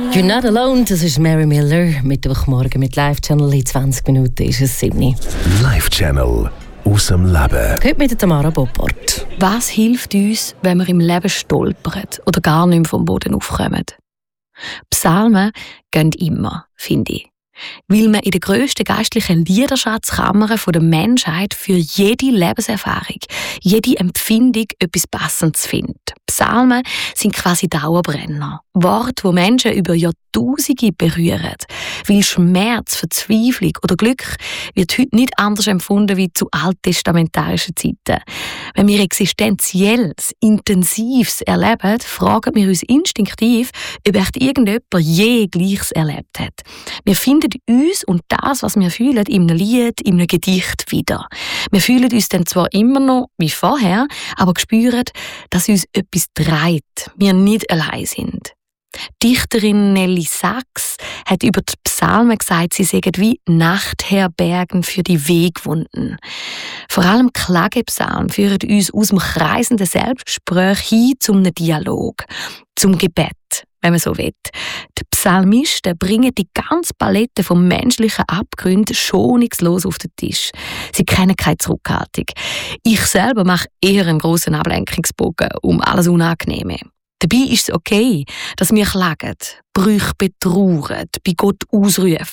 You're not alone, das ist Mary Miller. Mittwochmorgen mit Live-Channel. In 20 Minuten ist es 7. Live-Channel aus dem Leben. Heute mit Tamara Boppert. Was hilft uns, wenn wir im Leben stolpern oder gar nicht mehr vom Boden aufkommen? Psalmen gehen immer, finde ich. Weil man in der grössten geistlichen Liederschatzkammer der Menschheit für jede Lebenserfahrung, jede Empfindung etwas Passendes findet. Psalmen sind quasi Dauerbrenner. Worte, die Menschen über Jahrtausende berühren. Weil Schmerz, Verzweiflung oder Glück wird heute nicht anders empfunden wie zu alttestamentarischen Zeiten. Wenn wir Existenzielles, Intensives erleben, fragen wir uns instinktiv, ob echt irgendjemand je Gleiches erlebt hat. Wir finden uns und das, was wir fühlen, in einem Lied, in einem Gedicht wieder. Wir fühlen uns dann zwar immer noch wie vorher, aber spüren, dass uns etwas treibt, wir nicht allein sind. Dichterin Nelly Sachs hat über die Psalmen gesagt, sie seien wie Nachtherbergen für die Wegwunden. Vor allem Klagepsalmen führen uns aus dem kreisenden Selbstgespräch hin zum Dialog, zum Gebet, wenn man so will. Die Psalmisten bringen die ganze Palette vom menschlichen Abgrund schonungslos auf den Tisch. Sie kennen keine Zurückhaltung. Ich selber mache eher einen grossen Ablenkungsbogen um alles Unangenehme. Dabei ist es okay, dass wir klagen, Brüche betrauern, bei Gott ausrufen,